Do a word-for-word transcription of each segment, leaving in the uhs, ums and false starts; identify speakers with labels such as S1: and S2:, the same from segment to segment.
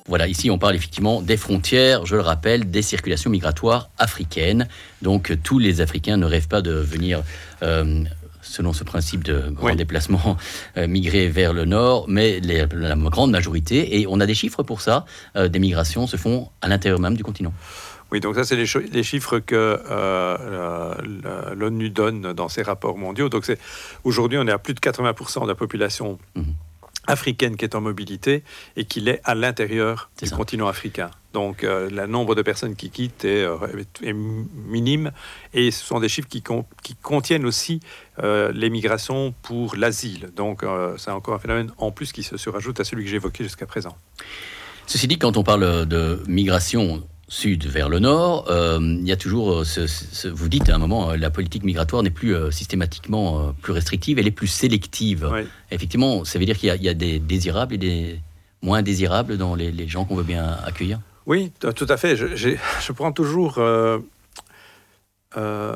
S1: Voilà, ici on parle effectivement des frontières, je le rappelle, des circulations migratoires africaines. Donc tous les Africains ne rêvent pas de venir, euh, selon ce principe de grand
S2: Oui.
S1: déplacement, euh, migrer vers le nord, mais les- la grande majorité, et on a des chiffres pour ça, euh, des migrations se font à l'intérieur même du continent.
S2: Oui, donc ça, c'est les, cho- les chiffres que euh, la- l'ONU donne dans ses rapports mondiaux. Donc c'est, aujourd'hui, on est à plus de quatre-vingts pour cent de la population
S1: Mhm.
S2: africaine qui est en mobilité et qui l'est à l'intérieur
S1: C'est
S2: du
S1: ça.
S2: continent africain. Donc euh, le nombre de personnes qui quittent est, euh, est- est minime et ce sont des chiffres qui, con- qui contiennent aussi euh, les migrations pour l'asile. Donc euh, c'est encore un phénomène en plus qui se surajoute à celui que j'ai évoqué jusqu'à présent.
S1: Ceci dit, quand on parle de migration sud vers le nord, euh, il y a toujours, ce, ce- vous dites à un moment, euh, la politique migratoire n'est plus euh, systématiquement euh, plus restrictive, elle est plus sélective.
S2: Oui.
S1: Effectivement, ça veut dire qu'il y a, il y a des désirables et des moins désirables dans les, les gens qu'on veut bien accueillir.
S2: Oui, t- tout à fait. Je, j'ai- je prends toujours... euh, euh,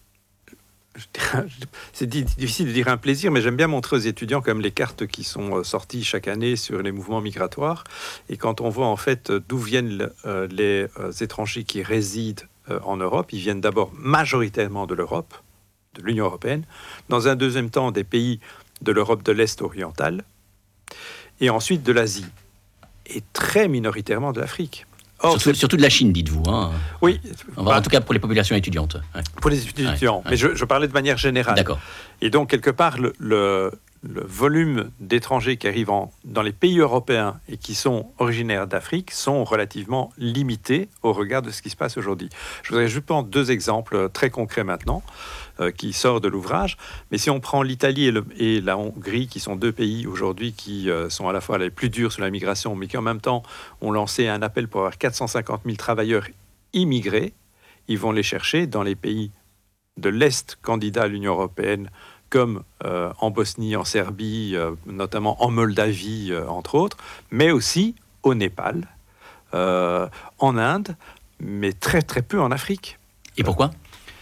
S2: je dirais- c'est di- difficile de dire un plaisir, mais j'aime bien montrer aux étudiants quand même les cartes qui sont euh, sorties chaque année sur les mouvements migratoires. Et quand on voit en fait euh, d'où viennent le- euh, les euh, étrangers qui résident euh, en Europe, ils viennent d'abord majoritairement de l'Europe, de l'Union européenne, dans un deuxième temps des pays de l'Europe de l'Est orientale, et ensuite de l'Asie, et très minoritairement de l'Afrique. Or,
S1: Surtout,
S2: c'est-
S1: surtout de la Chine, dites-vous. Hein.
S2: oui,
S1: En,
S2: bah,
S1: en tout cas pour les populations étudiantes. Ouais.
S2: pour les étudiants,
S1: Ouais, ouais.
S2: mais je, je parlais de manière générale.
S1: D'accord.
S2: Et donc, quelque part, le, le- le volume d'étrangers qui arrivent en- dans les pays européens et qui sont originaires d'Afrique sont relativement limités au regard de ce qui se passe aujourd'hui. Je voudrais juste prendre deux exemples très concrets maintenant, euh, qui sortent de l'ouvrage. Mais si on prend l'Italie et, le- et la Hongrie, qui sont deux pays aujourd'hui qui euh, sont à la fois les plus durs sur la migration, mais qui en même temps ont lancé un appel pour avoir quatre cent cinquante mille travailleurs immigrés, ils vont les chercher dans les pays de l'Est candidat à l'Union européenne, comme euh, en Bosnie, en Serbie, euh, notamment en Moldavie, euh, entre autres, mais aussi au Népal, euh, en Inde, mais très très peu en Afrique.
S1: Et pourquoi ?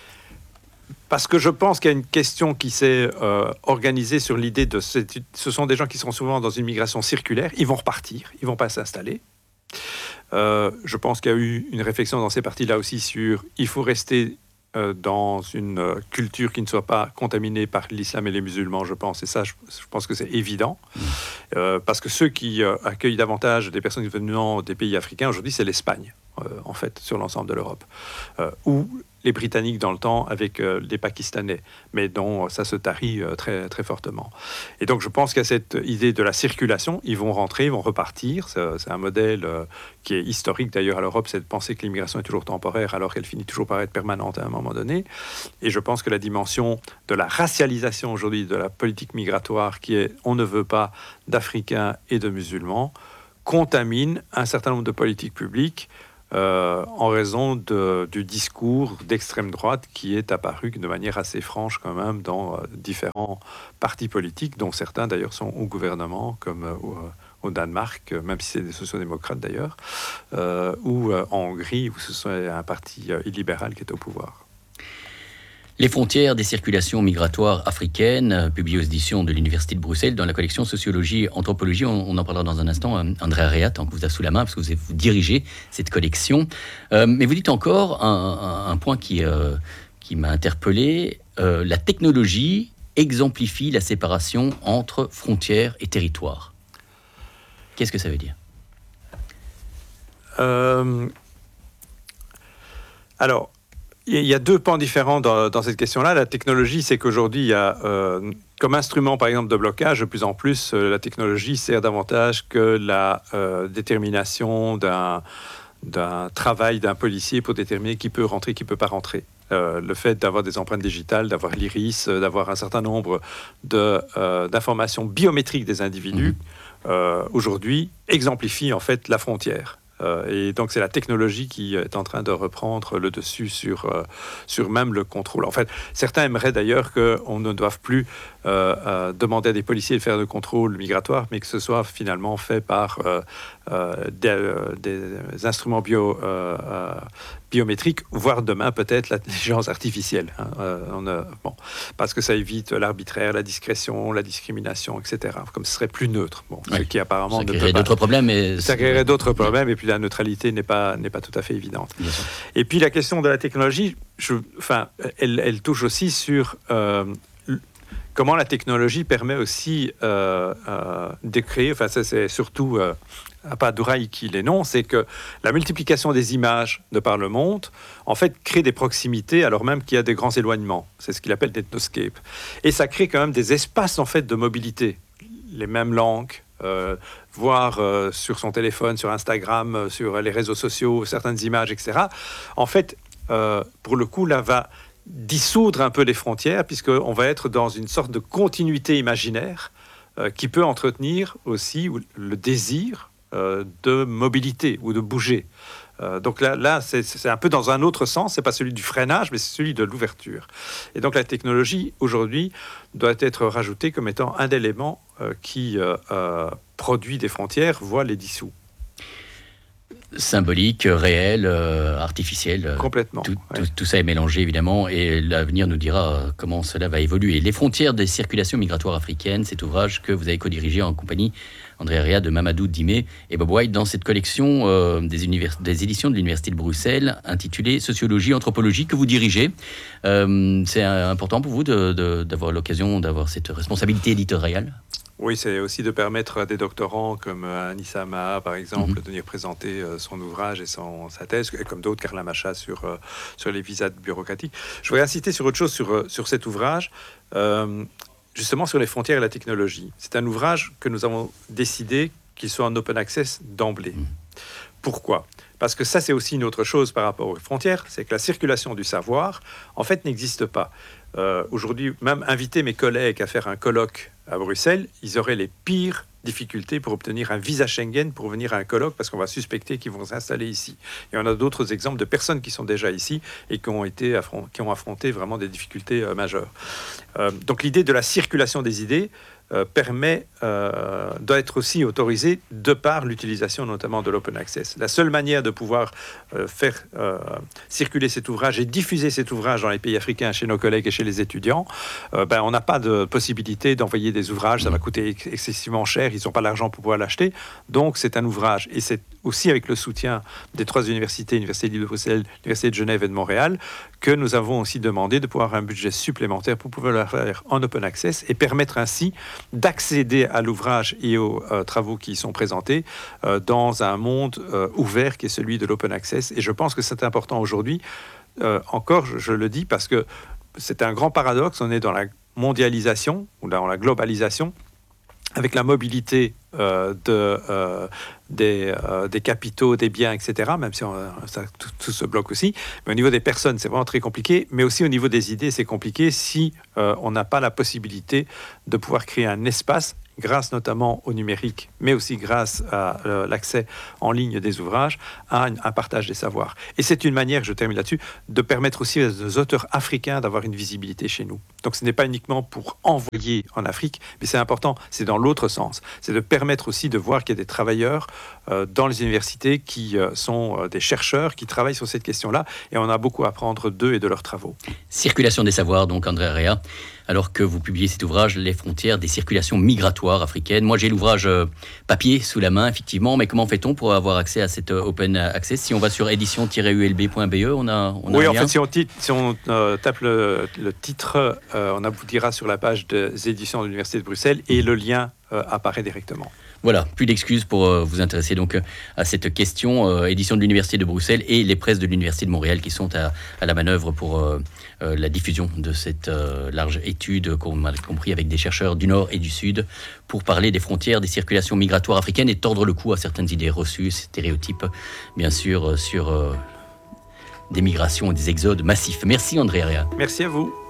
S2: Parce que je pense qu'il y a une question qui s'est euh, organisée sur l'idée de... cette- Ce sont des gens qui sont souvent dans une migration circulaire, ils vont repartir, ils vont pas s'installer. Euh, je pense qu'il y a eu une réflexion dans ces parties-là aussi sur il faut rester euh, dans une euh, culture qui ne soit pas contaminée par l'islam et les musulmans, je pense. Et ça, je, je pense que c'est évident. Euh, parce que ceux qui euh, accueillent davantage des personnes venant des pays africains, aujourd'hui, c'est l'Espagne, euh, en fait, sur l'ensemble de l'Europe. Euh, ou les Britanniques dans le temps avec euh, les Pakistanais, mais dont euh, ça se tarit euh, très, très fortement. Et donc, je pense qu'il y a cette idée de la circulation. Ils vont rentrer, ils vont repartir. C'est, c'est un modèle euh, qui est historique d'ailleurs à l'Europe, c'est de penser que l'immigration est toujours temporaire alors qu'elle finit toujours par être permanente à un moment donné. Et je pense que la dimension de la racialisation aujourd'hui de la politique migratoire, qui est on ne veut pas d'Africains et de musulmans, contamine un certain nombre de politiques publiques euh, en raison de, du discours d'extrême droite qui est apparu de manière assez franche quand même dans euh, différents partis politiques, dont certains d'ailleurs sont au gouvernement, comme euh, au, au Danemark, même si c'est des sociodémocrates d'ailleurs, euh, ou euh, en Hongrie, où ce sont un parti euh, illibéral qui est au pouvoir.
S1: Les frontières des circulations migratoires africaines, euh, publié aux éditions de l'Université de Bruxelles dans la collection Sociologie, Anthropologie. On, on en parlera dans un instant. Euh, André Arreat, tant que vous avez sous la main, parce que vous, vous dirigez cette collection. Euh, mais vous dites encore un, un, un point qui, euh, qui m'a interpellé. Euh, la technologie exemplifie la séparation entre frontières et territoires. Qu'est-ce que ça veut dire ?
S2: euh, Alors, il y a deux pans différents dans, dans cette question-là. La technologie, c'est qu'aujourd'hui, il y a euh, comme instrument, par exemple, de blocage, de plus en plus, euh, la technologie sert davantage que la euh, détermination d'un, d'un travail d'un policier pour déterminer qui peut rentrer, qui ne peut pas rentrer. Euh, le fait d'avoir des empreintes digitales, d'avoir l'iris, euh, d'avoir un certain nombre de, euh, d'informations biométriques des individus, mmh. euh, aujourd'hui, exemplifie en fait la frontière. Euh, et donc, c'est la technologie qui est en train de reprendre le dessus sur, euh, sur même le contrôle. En fait, certains aimeraient d'ailleurs qu'on ne doive plus euh, euh, demander à des policiers de faire le contrôle migratoire, mais que ce soit finalement fait par euh, euh, des, euh, des instruments bio, euh, euh, biométrique, voire demain peut-être l'intelligence artificielle. Hein. Euh, on a, bon, parce que ça évite l'arbitraire, la discrétion, la discrimination, et cetera. Comme ce serait plus neutre. Bon,
S1: oui.
S2: Ce qui apparemment
S1: ça
S2: ne
S1: créerait
S2: peut
S1: d'autres
S2: pas,
S1: problèmes. Mais
S2: ça créerait d'autres problèmes et puis la neutralité n'est pas, n'est pas tout à fait évidente. Et puis la question de la technologie, je, enfin, elle, elle touche aussi sur euh, comment la technologie permet aussi euh, euh, de créer, enfin ça c'est surtout... Euh, Appadurai qui l'énonce, c'est que la multiplication des images de par le monde, en fait, crée des proximités alors même qu'il y a des grands éloignements. C'est ce qu'il appelle l'ethnoscape. Et ça crée quand même des espaces, en fait, de mobilité. Les mêmes langues, euh, voir euh, sur son téléphone, sur Instagram, euh, sur les réseaux sociaux, certaines images, et cetera. En fait, euh, pour le coup, là, va dissoudre un peu les frontières, puisqu'on va être dans une sorte de continuité imaginaire euh, qui peut entretenir aussi le désir Euh, de mobilité ou de bouger. Euh, donc là, là c'est, c'est un peu dans un autre sens, c'est pas celui du freinage, mais c'est celui de l'ouverture. Et donc la technologie, aujourd'hui, doit être rajoutée comme étant un élément euh, qui euh, euh, produit des frontières, voire les dissout.
S1: Symbolique, réel, euh, artificiel.
S2: Complètement.
S1: Tout,
S2: ouais.
S1: tout, tout ça est mélangé, évidemment, et l'avenir nous dira comment cela va évoluer. Les frontières des circulations migratoires africaines, cet ouvrage que vous avez co-dirigé en compagnie, André Rea, de Mamadou Dimé et Bob White, dans cette collection euh, des, univers- des éditions de l'Université de Bruxelles, intitulée Sociologie, Anthropologie, que vous dirigez. Euh, c'est important pour vous de, de, d'avoir l'occasion d'avoir cette responsabilité éditoriale ?
S2: Oui, c'est aussi de permettre à des doctorants comme Anissa Maha, par exemple,
S1: Mm-hmm.
S2: de venir présenter son ouvrage et son, sa thèse, et comme d'autres, Carla Macha, sur, sur les visas bureaucratiques. Je voudrais inciter sur autre chose, sur, sur cet ouvrage, euh, justement sur les frontières et la technologie. C'est un ouvrage que nous avons décidé qu'il soit en open access d'emblée. Mm. Pourquoi ? Parce que ça, c'est aussi une autre chose par rapport aux frontières, c'est que la circulation du savoir, en fait, n'existe pas. Euh, aujourd'hui, même inviter mes collègues à faire un colloque à Bruxelles, ils auraient les pires difficultés pour obtenir un visa Schengen pour venir à un colloque parce qu'on va suspecter qu'ils vont s'installer ici. Et on a d'autres exemples de personnes qui sont déjà ici et qui ont, été affron- qui ont affronté vraiment des difficultés euh, majeures. Euh, donc l'idée de la circulation des idées euh, permet, euh, doit être aussi autorisée de par l'utilisation notamment de l'open access. La seule manière de pouvoir euh, faire euh, circuler cet ouvrage et diffuser cet ouvrage dans les pays africains chez nos collègues et chez les étudiants, euh, ben, on n'a pas de possibilité d'envoyer des ouvrages, ça va coûter ex- excessivement cher, ils n'ont pas l'argent pour pouvoir l'acheter, donc c'est un ouvrage, et c'est aussi avec le soutien des trois universités, l'Université de Bruxelles, l'Université de Genève et de Montréal, que nous avons aussi demandé de pouvoir avoir un budget supplémentaire pour pouvoir le faire en open access et permettre ainsi d'accéder à l'ouvrage et aux euh, travaux qui y sont présentés euh, dans un monde euh, ouvert qui est celui de l'open access. Et je pense que c'est important aujourd'hui, euh, encore je, je le dis parce que c'est un grand paradoxe, on est dans la mondialisation ou dans la globalisation, avec la mobilité euh, de, euh, des, euh, des capitaux, des biens, et cetera, même si on, ça, tout, tout se bloque aussi. Mais au niveau des personnes, c'est vraiment très compliqué. Mais aussi au niveau des idées, c'est compliqué si euh, on n'a pas la possibilité de pouvoir créer un espace, grâce notamment au numérique, mais aussi grâce à euh, l'accès en ligne des ouvrages, à un, un partage des savoirs. Et c'est une manière, je termine là-dessus, de permettre aussi aux auteurs africains d'avoir une visibilité chez nous. Donc ce n'est pas uniquement pour envoyer en Afrique, mais c'est important, c'est dans l'autre sens. C'est de permettre aussi de voir qu'il y a des travailleurs euh, dans les universités qui euh, sont euh, des chercheurs, qui travaillent sur cette question-là, et on a beaucoup à apprendre d'eux et de leurs travaux.
S1: Circulation des savoirs, donc André Rea, alors que vous publiez cet ouvrage, Les frontières des circulations migratoires africaines. Moi, j'ai l'ouvrage euh, papier sous la main, effectivement, mais comment fait-on pour avoir accès à cette euh, open access ? Si on va sur édition tiret u l b point b e, on a, on a
S2: oui,
S1: un
S2: en
S1: lien.
S2: fait, si on, tit- si on euh, tape le, le titre, euh, on aboutira sur la page des éditions de l'Université de Bruxelles et le lien euh, apparaît directement.
S1: Voilà, plus d'excuses pour euh, vous intéresser donc euh, à cette question, euh, édition de l'Université de Bruxelles et les presses de l'Université de Montréal qui sont à, à la manœuvre pour euh, euh, la diffusion de cette euh, large étude qu'on a compris avec des chercheurs du Nord et du Sud pour parler des frontières, des circulations migratoires africaines et tordre le cou à certaines idées reçues, stéréotypes, bien sûr, euh, sur euh, des migrations et des exodes massifs. Merci André Rea.
S2: Merci à vous.